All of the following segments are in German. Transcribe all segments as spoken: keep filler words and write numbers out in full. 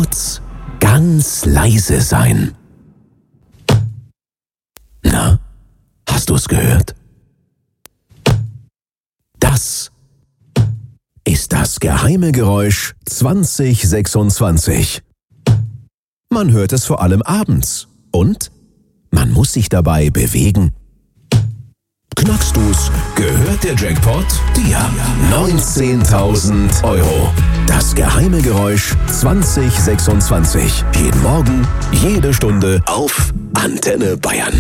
kurz ganz leise sein. Na, hast du es gehört? Das ist das geheime Geräusch zwanzig sechsundzwanzig. Man hört es vor allem abends und man muss sich dabei bewegen. Knackst du's, gehört der Jackpot dir. neunzehntausend Euro. Das geheime Geräusch zwanzig sechsundzwanzig. Jeden Morgen, jede Stunde auf Antenne Bayern.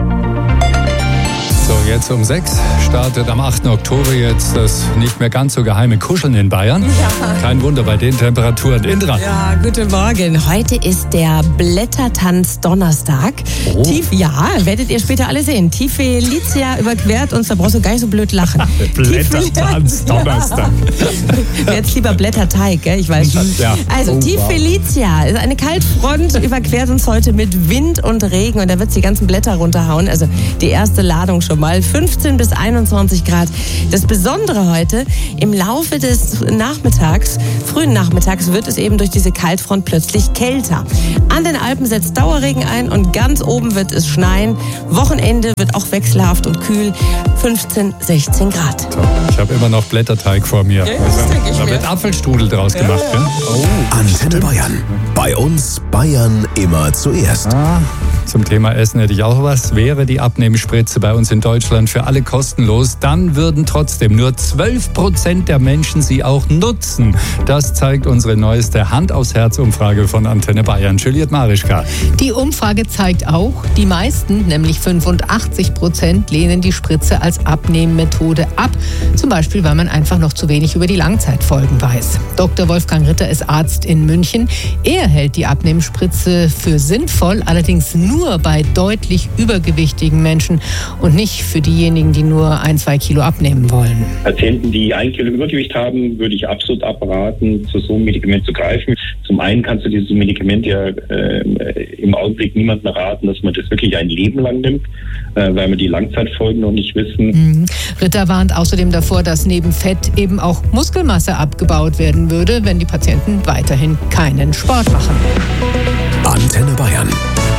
So, jetzt um sechs startet am achten Oktober jetzt das nicht mehr ganz so geheime Kuscheln in Bayern. Ja. Kein Wunder bei den Temperaturen. Indra. Ja, guten Morgen. Heute ist der Blättertanz Donnerstag. Oh. Tief, ja, werdet ihr später alle sehen. Tief Felicia überquert uns, da brauchst du gar nicht so blöd lachen. Blättertanz Donnerstag. Jetzt lieber Blätterteig, gell? Ich weiß schon. Ja. Also, Oh, Tief wow. Felicia ist eine Kaltfront, überquert uns heute mit Wind und Regen und da wird die ganzen Blätter runterhauen. Also die erste Ladung schon mal. fünfzehn bis einundzwanzig Grad. Das Besondere heute, im Laufe des Nachmittags, frühen Nachmittags, wird es eben durch diese Kaltfront plötzlich kälter. An den Alpen setzt Dauerregen ein und ganz oben wird es schneien. Wochenende wird auch wechselhaft und kühl. fünfzehn, sechzehn Grad. So, ich habe immer noch Blätterteig vor mir. Ja, das also, denke ich da mir. wird Apfelstrudel draus Ja, gemacht. ja. Gell? Oh. Antenne Bayern. Bei uns Bayern immer zuerst. Ah, zum Thema Essen hätte ich auch was. Wäre die Abnehmspritze bei uns in Deutschland für alle kostenlos, dann würden trotzdem nur zwölf Prozent der Menschen sie auch nutzen. Das zeigt unsere neueste Hand-aufs-Herz-Umfrage von Antenne Bayern. Juliette Marischka. Die Umfrage zeigt auch, die meisten, nämlich fünfundachtzig Prozent, lehnen die Spritze als Abnehmmethode ab. Zum Beispiel, weil man einfach noch zu wenig über die Langzeitfolgen weiß. Doktor Wolfgang Ritter ist Arzt in München. Er hält die Abnehmspritze für sinnvoll, allerdings nur bei deutlich übergewichtigen Menschen und nicht für diejenigen, die nur ein, zwei Kilo abnehmen wollen. Patienten, die ein Kilo Übergewicht haben, würde ich absolut abraten, zu so einem Medikament zu greifen. Zum einen kannst du dieses Medikament ja äh, im Augenblick niemandem raten, dass man das wirklich ein Leben lang nimmt, äh, weil wir die Langzeitfolgen noch nicht wissen. Mhm. Ritter warnt außerdem davor, dass neben Fett eben auch Muskelmasse abgebaut werden würde, wenn die Patienten weiterhin keinen Sport machen. Antenne Bayern.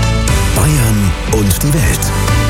Bayern und die Welt.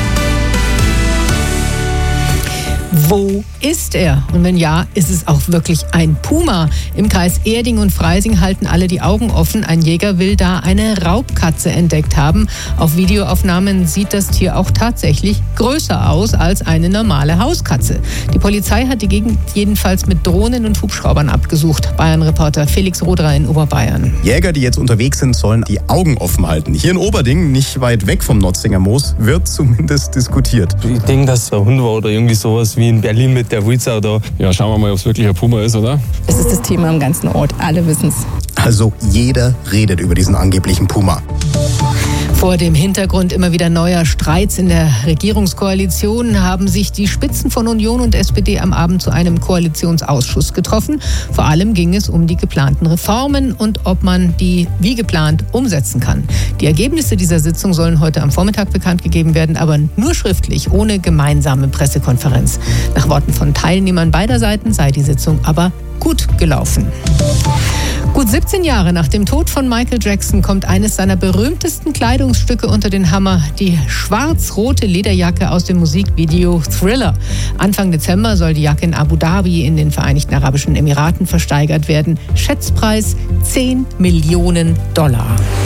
Wo ist er? Und wenn ja, ist es auch wirklich ein Puma. Im Kreis Erding und Freising halten alle die Augen offen. Ein Jäger will da eine Raubkatze entdeckt haben. Auf Videoaufnahmen sieht das Tier auch tatsächlich größer aus als eine normale Hauskatze. Die Polizei hat die Gegend jedenfalls mit Drohnen und Hubschraubern abgesucht. Bayern-Reporter Felix Roderer in Oberbayern. Jäger, die jetzt unterwegs sind, sollen die Augen offen halten. Hier in Oberding, nicht weit weg vom Notzinger Moos, wird zumindest diskutiert. Ich denke, dass es ein Hund war oder irgendwie sowas wie in Berlin mit der Wilzer da. Ja, schauen wir mal, ob es wirklich ein Puma ist, oder? Es ist das Thema am ganzen Ort. Alle wissen es. Also jeder redet über diesen angeblichen Puma. Vor dem Hintergrund immer wieder neuer Streits in der Regierungskoalition haben sich die Spitzen von Union und S P D am Abend zu einem Koalitionsausschuss getroffen. Vor allem ging es um die geplanten Reformen und ob man die wie geplant umsetzen kann. Die Ergebnisse dieser Sitzung sollen heute am Vormittag bekannt gegeben werden, aber nur schriftlich, ohne gemeinsame Pressekonferenz. Nach Worten von Teilnehmern beider Seiten sei die Sitzung aber gut gelaufen. Gut siebzehn Jahre nach dem Tod von Michael Jackson kommt eines seiner berühmtesten Kleidungsstücke unter den Hammer, die schwarz-rote Lederjacke aus dem Musikvideo Thriller. Anfang Dezember soll die Jacke in Abu Dhabi in den Vereinigten Arabischen Emiraten versteigert werden. Schätzpreis zehn Millionen Dollar.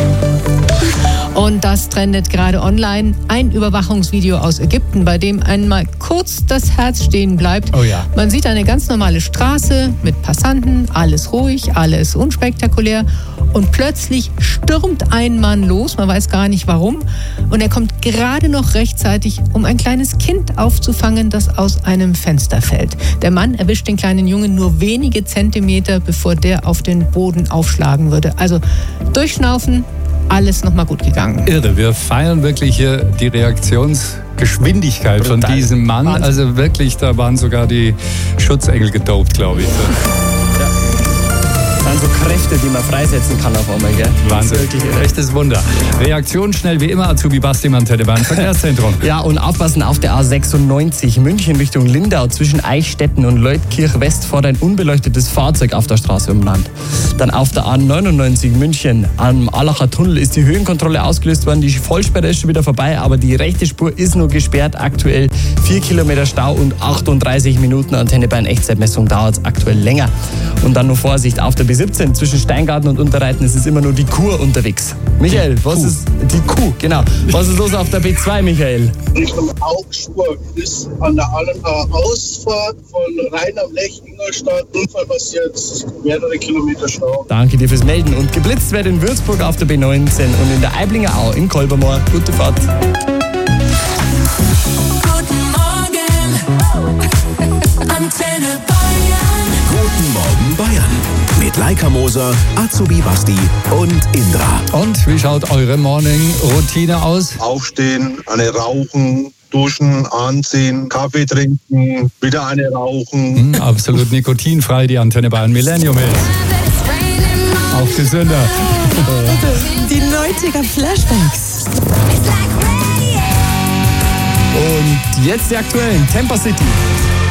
Und das trendet gerade online. Ein Überwachungsvideo aus Ägypten, bei dem einmal kurz das Herz stehen bleibt. Oh ja. Man sieht eine ganz normale Straße mit Passanten, alles ruhig, alles unspektakulär. Und plötzlich stürmt ein Mann los, man weiß gar nicht warum. Und er kommt gerade noch rechtzeitig, um ein kleines Kind aufzufangen, das aus einem Fenster fällt. Der Mann erwischt den kleinen Jungen nur wenige Zentimeter, bevor der auf den Boden aufschlagen würde. Also durchschnaufen, alles nochmal gut gegangen. Irre, wir feiern wirklich hier die Reaktionsgeschwindigkeit von Brutal. diesem Mann. Wahnsinn. Also wirklich, da waren sogar die Schutzengel gedopt, glaube ich. Sind so Kräfte Kräfte, die man freisetzen kann auf einmal. Gell? Wahnsinn, wirklich ein echtes Wunder. Reaktion schnell wie immer, Azubi Basti am Antennebahn Verkehrszentrum. Ja, und aufpassen auf der A sechsundneunzig München Richtung Lindau zwischen Eichstätten und Leutkirch West vor ein unbeleuchtetes Fahrzeug auf der Straße umland. Dann auf der A neunundneunzig München am Allacher Tunnel ist die Höhenkontrolle ausgelöst worden. Die Vollsperre ist schon wieder vorbei, aber die rechte Spur ist nur gesperrt. Aktuell vier Kilometer Stau und achtunddreißig Minuten Antennebahn Echtzeitmessung dauert es aktuell länger. Und dann nur Vorsicht auf der B siebzehn zwischen Steingarten und Unterreiten. Es ist immer nur die Kur unterwegs. Michael, was Kuh. ist die Kuh? Genau. Was ist los auf der B zwei, Michael? Richtung Augsburg ist an der Aalener Ausfahrt von Rhein am Lech, Ingolstadt. Unfall passiert, mehrere Kilometer Stau. Danke dir fürs Melden. Und geblitzt wird in Würzburg auf der B neunzehn und in der Aiblinger Au in Kolbermoor. Gute Fahrt. Guten Morgen, Antenne Bayern. Guten Morgen Bayern. Mit Laika Moser, Azubi Basti und Indra. Und wie schaut eure Morning-Routine aus? Aufstehen, eine rauchen, duschen, anziehen, Kaffee trinken, wieder eine rauchen. Hm, absolut nikotinfrei, die Antenne Bayern Millennium Hills. Auch gesünder. Die neunziger Flashbacks. Und jetzt die aktuellen Temper City.